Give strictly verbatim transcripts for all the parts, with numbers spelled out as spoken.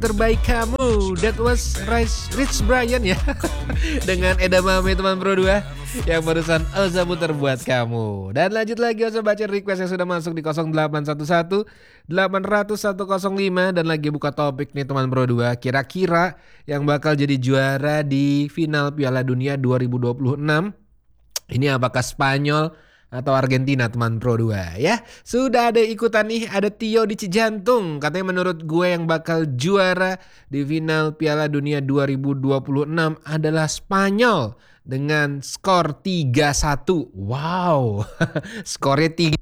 Terbaik kamu. That was Rich, Rich Brian ya. Dengan Edamame teman Pro dua yang barusan Oza putar buat kamu. Dan lanjut lagi Oza baca request yang sudah masuk di nol delapan satu satu delapan nol satu nol lima. Dan lagi buka topik nih teman Pro dua. Kira-kira yang bakal jadi juara di final Piala Dunia dua ribu dua puluh enam ini apakah Spanyol atau Argentina teman Pro dua ya. Sudah ada ikutan nih, ada Tio di Cijantung. Katanya menurut gue yang bakal juara di final Piala Dunia dua ribu dua puluh enam adalah Spanyol dengan skor tiga satu. Wow. Skornya tiga.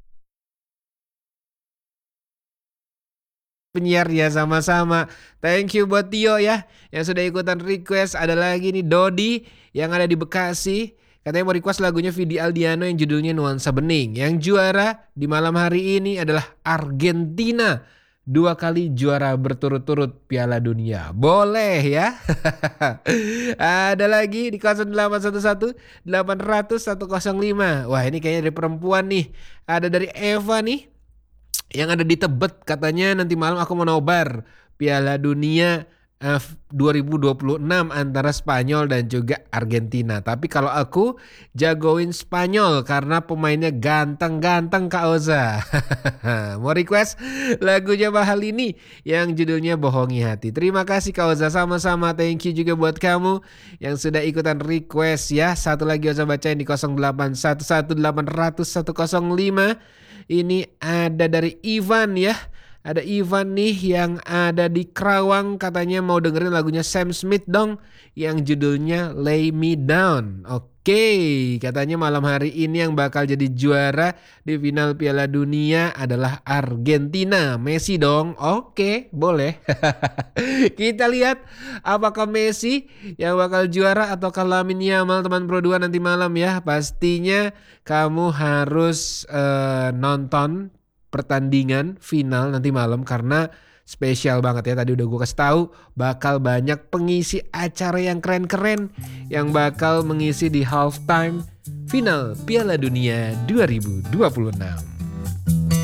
Penyiar ya sama-sama. Thank you buat Tio ya yang sudah ikutan request. Ada lagi nih Dodi yang ada di Bekasi. Katanya mau request lagunya Vidi Aldiano yang judulnya Nuansa Bening. Yang juara di malam hari ini adalah Argentina. Dua kali juara berturut-turut Piala Dunia. Boleh ya. Ada lagi di nol delapan satu satu delapan nol satu nol lima. Wah ini kayaknya dari perempuan nih. Ada dari Eva nih yang ada di Tebet. Katanya nanti malam aku mau nobar Piala Dunia dua ribu dua puluh enam antara Spanyol dan juga Argentina. Tapi kalau aku jagoin Spanyol karena pemainnya ganteng-ganteng Kak Oza. Mau request lagunya Bahal ini yang judulnya Bohongi Hati. Terima kasih Kak Oza, sama-sama. Thank you juga buat kamu yang sudah ikutan request ya. Satu lagi Oza bacain di nol delapan satu satu delapan nol satu nol lima. Ini ada dari Ivan ya. Ada Ivan nih yang ada di Kerawang, katanya mau dengerin lagunya Sam Smith dong yang judulnya Lay Me Down. Oke, katanya malam hari ini yang bakal jadi juara di final Piala Dunia adalah Argentina. Messi dong. Oke, boleh. Kita lihat apakah Messi yang bakal juara atau Lamine Yamal teman Pro dua nanti malam ya. Pastinya kamu harus uh, nonton pertandingan final nanti malam karena spesial banget ya. Tadi udah gue kasih tahu bakal banyak pengisi acara yang keren-keren yang bakal mengisi di halftime final Piala Dunia dua ribu dua puluh enam.